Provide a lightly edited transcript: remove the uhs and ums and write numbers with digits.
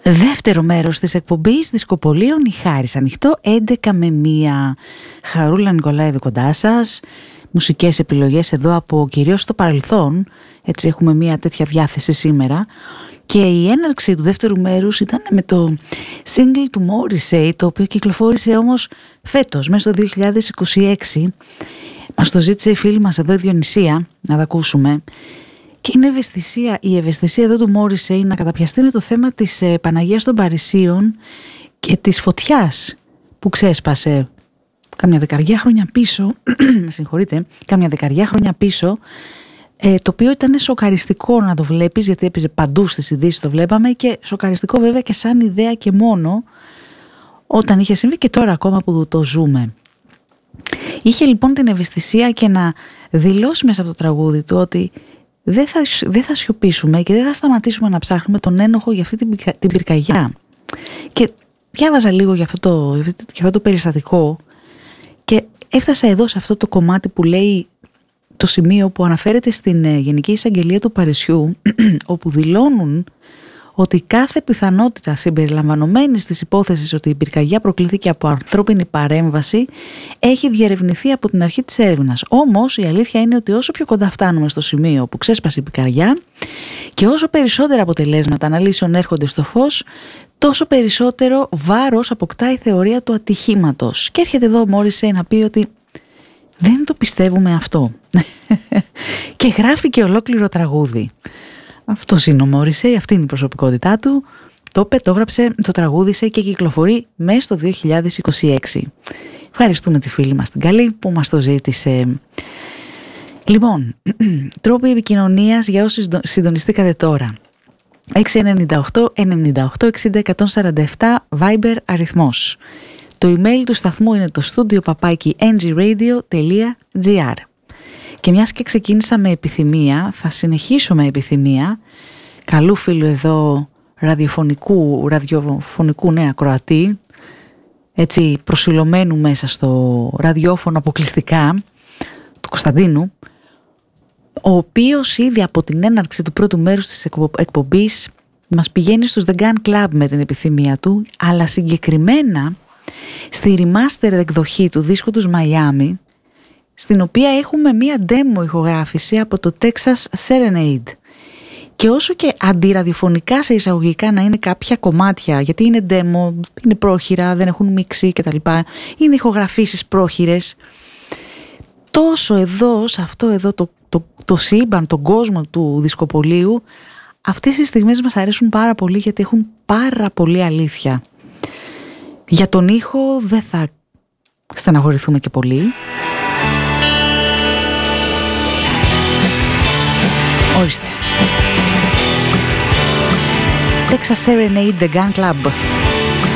Δεύτερο μέρος της εκπομπής Δισκοπολίων, η Χάρις ανοιχτό 11 με 1. Χαρούλα Νικολάηδη κοντά σας. Μουσικές επιλογές εδώ από κυρίως το παρελθόν. Έτσι έχουμε μια τέτοια διάθεση σήμερα. Και η έναρξη του δεύτερου μέρους ήταν με το single του Morrissey, το οποίο κυκλοφόρησε όμως φέτος, μέσα στο 2026. Μας το ζήτησε η φίλη μας εδώ η Διονυσία, να τα ακούσουμε. Και είναι η ευαισθησία εδώ του Morrissey να καταπιαστεί με το θέμα της Παναγίας των Παρισίων και της φωτιάς που ξέσπασε κάμια δεκαριά χρόνια πίσω, με συγχωρείτε, κάμια δεκαριά χρόνια πίσω, το οποίο ήταν σοκαριστικό να το βλέπεις, γιατί έπαιζε παντού στις ειδήσεις, το βλέπαμε, και σοκαριστικό βέβαια και σαν ιδέα και μόνο όταν είχε συμβεί και τώρα ακόμα που το ζούμε. Είχε λοιπόν την ευαισθησία και να δηλώσει μέσα από το τραγούδι του ότι δεν θα σιωπήσουμε και δεν θα σταματήσουμε να ψάχνουμε τον ένοχο για αυτή την πυρκαγιά. Και διάβαζα λίγο για αυτό το περιστατικό και έφτασα εδώ σε αυτό το κομμάτι που λέει το σημείο που αναφέρεται στην Γενική Εισαγγελία του Παρισιού, όπου δηλώνουν ότι κάθε πιθανότητα συμπεριλαμβανομένης της υπόθεσης ότι η πυρκαγιά προκλήθηκε από ανθρώπινη παρέμβαση έχει διερευνηθεί από την αρχή της έρευνας. Όμως η αλήθεια είναι ότι όσο πιο κοντά φτάνουμε στο σημείο που ξέσπασε η πυρκαγιά και όσο περισσότερα αποτελέσματα αναλύσεων έρχονται στο φως, τόσο περισσότερο βάρος αποκτά η θεωρία του ατυχήματος. Και έρχεται εδώ ο Morrissey να πει ότι δεν το πιστεύουμε αυτό. Και γράφει και ολόκληρο τραγούδι. Αυτός είναι ο Morrissey, αυτή είναι η προσωπικότητά του. Το είπε, το έγραψε, το τραγούδισε και κυκλοφορεί μέσα στο 2026. Ευχαριστούμε τη φίλη μας την καλή που μας το ζήτησε. Λοιπόν, τρόποι επικοινωνίας για όσοι συντονιστήκατε τώρα. 698 98 60 147 Viber αριθμός. Το email του σταθμού είναι το studio@ngradio.gr. Και μιας και ξεκίνησα με επιθυμία, θα συνεχίσω με επιθυμία καλού φίλου εδώ ραδιοφωνικού ακροατή, έτσι προσιλωμένου μέσα στο ραδιόφωνο αποκλειστικά, του Κωνσταντίνου, ο οποίος ήδη από την έναρξη του πρώτου μέρους της εκπομπής μας πηγαίνει στους The Gun Club με την επιθυμία του, αλλά συγκεκριμένα στη remaster εκδοχή του δίσκου τους Miami, στην οποία έχουμε μία demo ηχογράφηση από το Texas Serenade. Και όσο και αντιραδιοφωνικά σε εισαγωγικά να είναι κάποια κομμάτια, γιατί είναι demo, είναι πρόχειρα, δεν έχουν μίξει κτλ. Είναι ηχογραφήσεις πρόχειρες. Τόσο εδώ, σε αυτό εδώ το σύμπαν, τον κόσμο του δισκοπολίου, αυτές οι στιγμές μας αρέσουν πάρα πολύ γιατί έχουν πάρα πολύ αλήθεια. Για τον ήχο δεν θα στεναχωρηθούμε και πολύ. Ορίστε. Texas Serenade, The Gun Club.